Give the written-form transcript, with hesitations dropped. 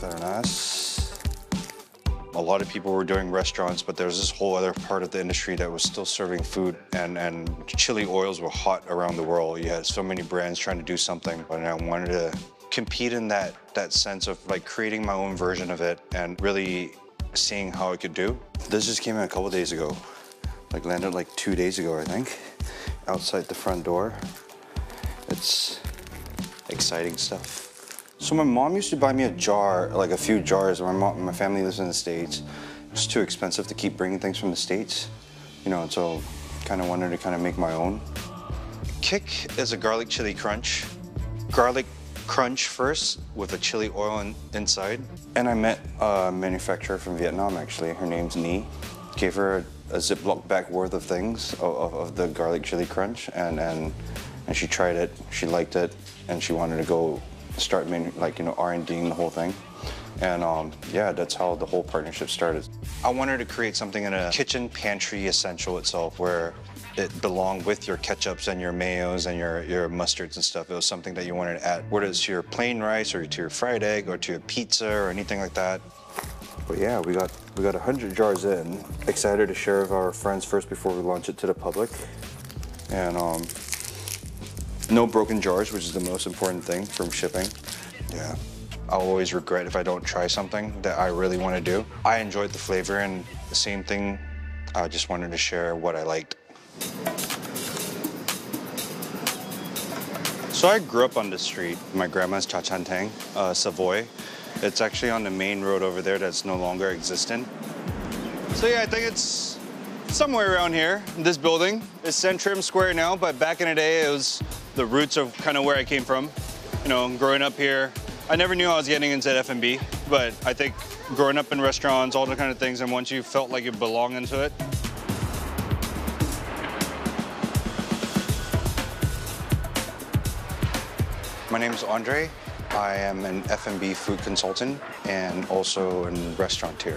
Peronas. A lot of people were doing restaurants, but there's this whole other part of the industry that was still serving food, and chili oils were hot around the world. You had so many brands trying to do something, but I wanted to compete in that sense of like creating my own version of it and really seeing how it could do. This just came in a couple days ago. Like landed like 2 days ago, I think, outside the front door. It's exciting stuff. So my mom used to buy me a jar, like a few jars. My family lives in the States. It's too expensive to keep bringing things from the States, you know, so kind of wanted to kind of make my own. Kick is a garlic chili crunch. Garlic crunch first with a chili oil inside. And I met a manufacturer from Vietnam, actually. Her name's Nhi. Gave her a Ziploc bag worth of things of the garlic chili crunch, and she tried it, she liked it, and she wanted to go start R&Ding the whole thing. And yeah, that's how the whole partnership started. I wanted to create something in a kitchen pantry essential itself where it belonged with your ketchups and your mayos and your mustards and stuff. It was something that you wanted to add, whether it's to your plain rice or to your fried egg or to your pizza or anything like that. But yeah, we got 100 jars in. Excited to share with our friends first before we launch it to the public. And no broken jars, which is the most important thing from shipping. Yeah, I'll always regret if I don't try something that I really want to do. I enjoyed the flavor, and the same thing, I just wanted to share what I liked. So I grew up on this street. My grandma's Cha Chan Teng, Savoy. It's actually on the main road over there that's no longer existent. So yeah, I think it's somewhere around here, this building. It's Centrum Square now, but back in the day, it was the roots of kind of where I came from. You know, growing up here, I never knew I was getting into F&B, but I think growing up in restaurants, all the kind of things, and once you felt like you belong into it. My name is Andre. I am an F&B food consultant and also a restaurateur.